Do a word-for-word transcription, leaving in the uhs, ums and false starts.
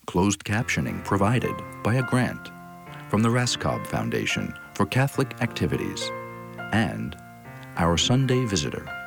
Closed captioning provided by a grant from the Raskob Foundation for Catholic Activities and our Sunday Visitor.